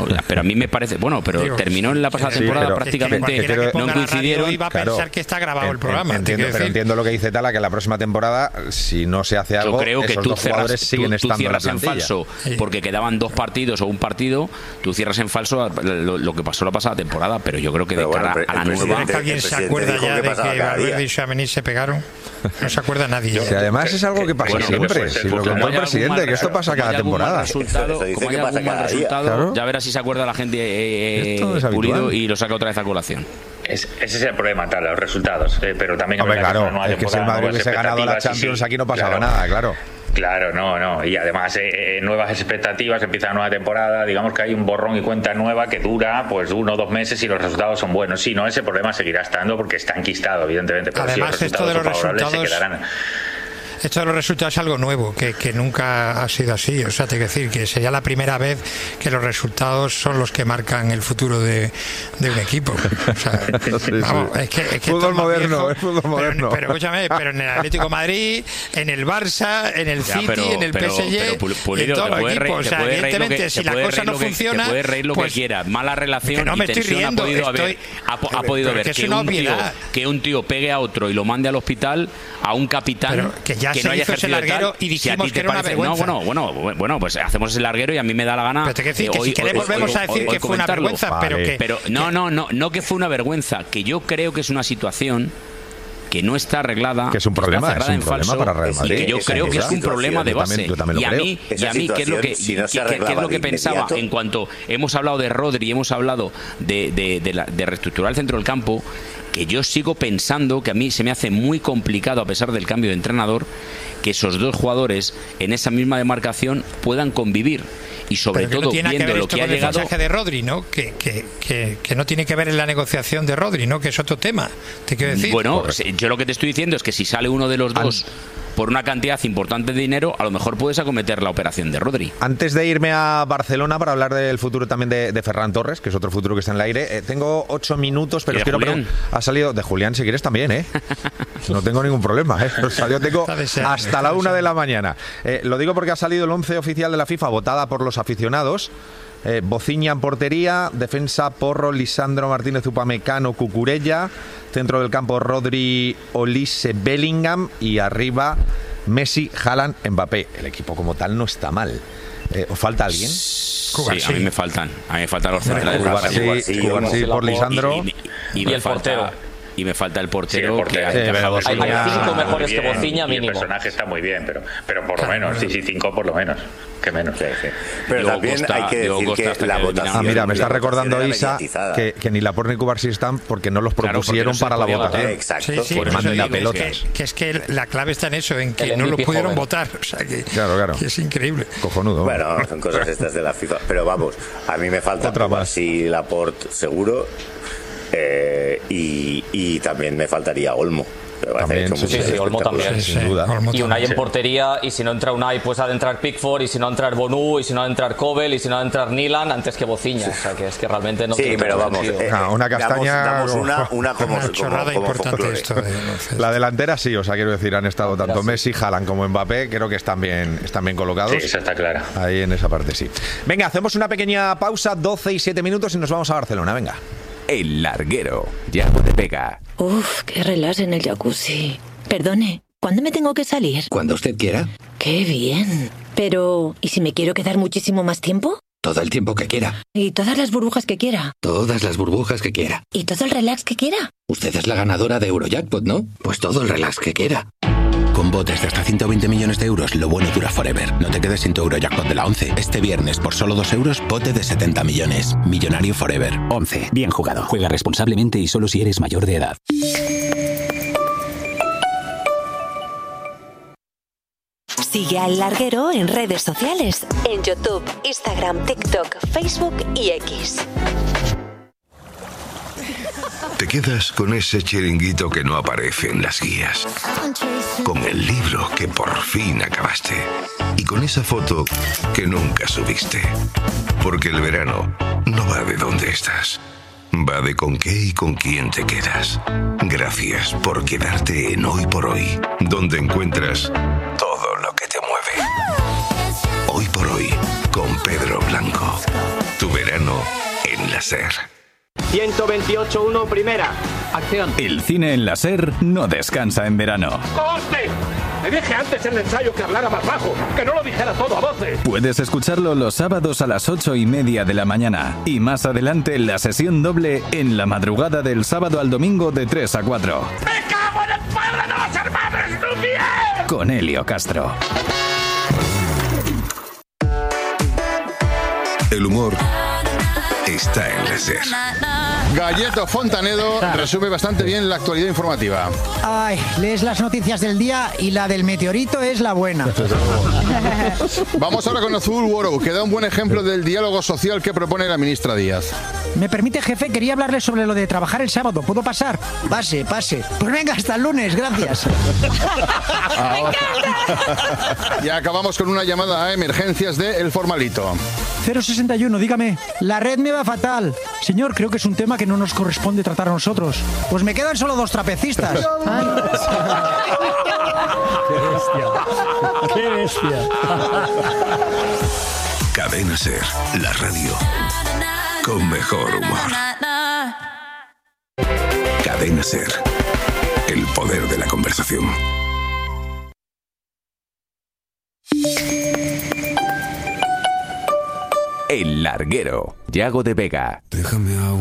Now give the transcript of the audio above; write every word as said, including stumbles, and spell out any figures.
bueno, pero a mí me parece, bueno, pero Digo, terminó en la pasada sí, temporada pero, prácticamente, que, que, que no coincidieron. Iba a pensar claro, que está grabado el programa. Entiendo, pero entiendo lo que dice Tala, que la próxima temporada, si no se hace algo, yo creo que esos tú dos cerras, jugadores siguen tú, estando tú cierras en la en falso sí. porque quedaban dos partidos o un partido, tú cierras en falso lo, lo que pasó la pasada temporada, pero yo creo que de cara bueno, a la nueva. ¿Que alguien se acuerda ya de que Valverde y Tchouaméni se pegaron? No se acuerda nadie. Si además es algo que pasa bueno, siempre. Si lo contó el presidente, que esto pasa cada temporada. Resultado, como hay algún mal resultado, claro. Ya verás si se acuerda la gente eh, es Pulido y lo saca otra vez a colación. Es, ese es el problema, tal, los resultados. Eh, pero también Hombre, claro, es que si el Madrid hubiese ganado la Champions, sí, aquí no pasaba claro. nada, claro. Claro, no, no. Y además, eh, nuevas expectativas, empieza la nueva temporada. Digamos que hay un borrón y cuenta nueva que dura pues uno o dos meses y los resultados son buenos. Sí, no, ese problema seguirá estando porque está enquistado, evidentemente. Pero además, si los esto de los resultados se quedarán. Esto de los resultados es algo nuevo, que, que nunca ha sido así. O sea, te quiero decir que sería la primera vez que los resultados son los que marcan el futuro de, de un equipo. O sea, sí, vamos, sí. Es que, es que fútbol moderno, viejo, es fútbol moderno. Pero, pero escúchame, pero en el Atlético de Madrid, en el Barça, en el ya, City, pero, en el pero, P S G, pero, Pulido, en todos los equipos. O sea, evidentemente, que, si la cosa no que, funciona, te puedes reír lo pues, que quieras. Mala relación no y tensión riendo, ha podido estoy, haber, ha, ha podido haber que, que, un tío, que un tío pegue a otro y lo mande al hospital a un capitán pero que ya que se no haya hizo ese larguero y dijimos si que era una parece, vergüenza. No, bueno, bueno, bueno, pues hacemos ese larguero y a mí me da la gana. Pero te decir, eh, que hoy, si queremos hoy, volvemos hoy, a decir hoy, que hoy fue una vergüenza, vale. pero que pero no, no, no, no que fue una vergüenza, que yo creo que es una situación que no está arreglada, que es un problema, es un problema falso, para Real Madrid. Y que yo creo que es un problema de base. Yo también, yo también y a mí, y a mí ¿qué es lo que, si no qué, qué es lo que pensaba en cuanto hemos hablado de Rodri, hemos hablado de, de, de, la, de reestructurar el centro del campo, que yo sigo pensando que a mí se me hace muy complicado, a pesar del cambio de entrenador, que esos dos jugadores en esa misma demarcación puedan convivir. Y sobre todo, no viendo que lo que ha con llegado... el fichaje de Rodri, ¿no? Que, que, que, que no tiene que ver en la negociación de Rodri, ¿no? Que es otro tema, te quiero decir. Bueno, Correcto. yo lo que te estoy diciendo es que si sale uno de los dos por una cantidad importante de dinero, a lo mejor puedes acometer la operación de Rodri. Antes de irme a Barcelona para hablar del futuro también de, de Ferran Torres, que es otro futuro que está en el aire, eh, tengo ocho minutos, pero os quiero preguntar. Ha salido de Julián, si quieres también, ¿eh? No tengo ningún problema, ¿eh? Salió, tengo hasta la una de la mañana. Eh, lo digo porque ha salido el once oficial de la FIFA, votada por los aficionados. Eh, Bociña en portería, defensa Porro, Lisandro Martínez, Upamecano, Cucurella, centro del campo Rodri, Olise, Bellingham y arriba Messi, Haaland, Mbappé. El equipo como tal no está mal. Eh, ¿Os falta alguien? Sí, a mí me faltan. A mí me faltan los centrales. Sí, sí, por Lisandro. Y, y, y, y el portero. Y me falta el portero, sí, el portero que sí, ha hay, hay cinco mejores que Bociña mínimo. El personaje está muy bien, pero, pero por lo menos, sí, sí, cinco por lo menos. Que menos, sí, sí. Pero Diego también Costa, hay que decir Diego que Costa la votación... Ah, mira, me está recordando Isa que, que ni Laporte ni Cubarsí están porque no los propusieron claro, no para la votación. Exacto. Sí, sí, por manden a pelotas. Que, que es que la clave está en eso, en que no lo pudieron joven. votar. O sea, que, claro, claro. que es increíble. Cojonudo. Bueno, son cosas estas de la FIFA. Pero vamos, a mí me falta Cubarsí y Laporte seguro. Eh, y, y también me faltaría Olmo. También, sí, sí, sí, Olmo también, sí, sin duda. Olmo y Unai también. En portería, y si no entra Unai, pues ha de entrar Pickford, y si no entrar Bonu, y si no ha de entrar Kobel, y si no ha de entrar Nilan, antes que Bociña. O sea, que es que realmente no sí, tiene pero vamos, sentido. Eh, no, una castaña. Damos, damos una, una como, una chorrada como, como importante esto. De, la delantera sí, o sea, quiero decir, han estado tanto sí. Messi, Haaland como Mbappé, creo que están bien, están bien colocados. Sí, eso está claro. Ahí en esa parte sí. Venga, hacemos una pequeña pausa, doce y siete minutos y nos vamos a Barcelona, venga. El larguero, ya no te pega. Uf, qué relax en el jacuzzi. Perdone, ¿cuándo me tengo que salir? Cuando usted quiera. ¡Qué bien! Pero, ¿y si me quiero quedar muchísimo más tiempo? Todo el tiempo que quiera. ¿Y todas las burbujas que quiera? Todas las burbujas que quiera. ¿Y todo el relax que quiera? Usted es la ganadora de Eurojackpot, ¿no? Pues todo el relax que quiera. Con botes de hasta ciento veinte millones de euros, lo bueno dura forever. No te quedes sin tu Eurojackpot de la once. Este viernes, por solo dos euros, bote de setenta millones. Millonario forever. once. Bien jugado. Juega responsablemente y solo si eres mayor de edad. Sigue al Larguero en redes sociales. En YouTube, Instagram, TikTok, Facebook y X. Te quedas con ese chiringuito que no aparece en las guías, con el libro que por fin acabaste y con esa foto que nunca subiste. Porque el verano no va de dónde estás, va de con qué y con quién te quedas. Gracias por quedarte en Hoy por Hoy, donde encuentras todo lo que te mueve. Hoy por Hoy, con Pedro Blanco. tu verano en la SER. ciento veintiocho punto uno, primera. Acción. El cine en la SER no descansa en verano. ¡Corte! Me dije antes en el ensayo que hablara más bajo, que no lo dijera todo a voces. Puedes escucharlo los sábados a las ocho y media de la mañana. Y más adelante la sesión doble en la madrugada del sábado al domingo de tres a cuatro. ¡Me cago en el padre de los hermanos Lumière! Con Helio Castro. El humor está en la SER. Galleto Fontanedo resume bastante bien la actualidad informativa. Ay, lees las noticias del día y la del meteorito es la buena. Vamos ahora con Azul World, que da un buen ejemplo del diálogo social que propone la ministra Díaz. ¿Me permite, jefe? Quería hablarle sobre lo de trabajar el sábado. ¿Puedo pasar? Pase, pase. Pues venga, hasta el lunes, gracias. Y acabamos con una llamada a emergencias de El Formalito. cero sesenta y uno, dígame. La red me va fatal. Señor, creo que es un tema que no nos corresponde tratar a nosotros. Pues me quedan solo dos trapecistas. Ay. ¡Qué bestia! ¡Qué bestia! Cadena SER, la radio con mejor humor. Cadena SER, el poder de la conversación. El Larguero, Yago de Vega. Déjame agua.